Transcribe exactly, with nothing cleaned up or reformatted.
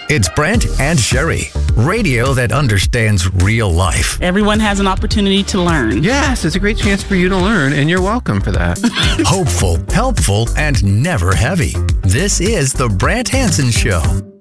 It's Brent and Sherry, radio that understands real life. Everyone has an opportunity to learn. Yes, it's a great chance for you to learn, and you're welcome for that. Hopeful, helpful, and never heavy. This is The Brent Hansen Show.